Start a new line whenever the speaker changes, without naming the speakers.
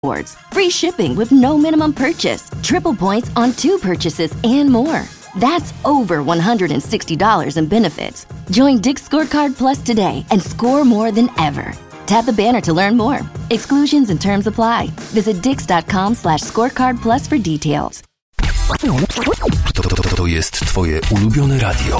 rewards, free shipping with no minimum purchase, triple points on 2 purchases, and more. That's over $160 in benefits. Join Dick's Scorecard Plus today and score more than ever. Tap the banner to learn more. Exclusions and terms apply. Visit dix.com/scorecard plus for details.
To jest twoje ulubione radio.